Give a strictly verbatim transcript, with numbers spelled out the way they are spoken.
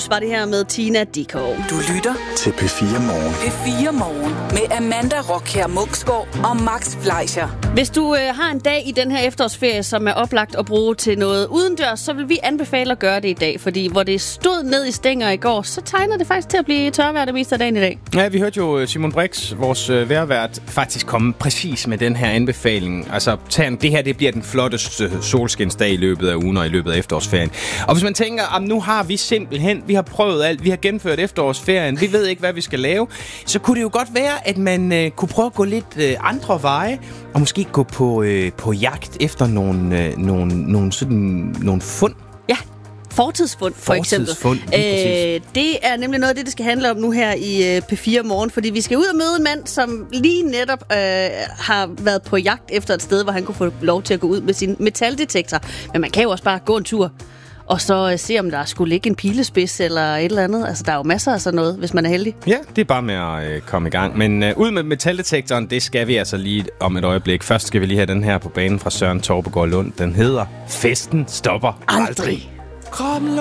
Blues var det her med Tina Dickow. Du lytter til P fire Morgen. P fire Morgen med Amanda Rockher Muksgaard og Max Fleischer. Hvis du øh, har en dag i den her efterårsferie, som er oplagt at bruge til noget udendørs, så vil vi anbefale at gøre det i dag. Fordi hvor det stod ned i stænger i går, så tegner det faktisk til at blive tørvejr det meste af dagen i dag. Ja, vi hørte jo Simon Brix, vores øh, vejrvært, faktisk komme præcis med den her anbefaling. Altså, det her det bliver den flotteste solskinsdag i løbet af ugen og i løbet af efterårsferien. Og hvis man tænker, at nu har vi simpelthen, vi har prøvet alt, vi har gennemført efterårsferien, vi ved ikke, hvad vi skal lave, så kunne det jo godt være, at man øh, kunne prøve at gå lidt øh, andre veje, og måske gå på, øh, på jagt efter nogle, øh, nogle, nogle, sådan, nogle fund. Ja. Fortidsfund, for Fortidsfund, eksempel. Øh, det er nemlig noget af det, det skal handle om nu her i øh, P fire Morgen, fordi vi skal ud og møde en mand, som lige netop øh, har været på jagt efter et sted, hvor han kunne få lov til at gå ud med sin metaldetektor. Men man kan jo også bare gå en tur, og så øh, se, om der skulle ligge en pilespids eller et eller andet. Altså, der er jo masser af sådan noget, hvis man er heldig. Ja, det er bare med at øh, komme i gang. Men øh, ud med metaldetektoren, det skal vi altså lige om et øjeblik. Først skal vi lige have den her på banen fra Søren Torpegaard Lund. Den hedder Festen stopper aldrig. aldrig.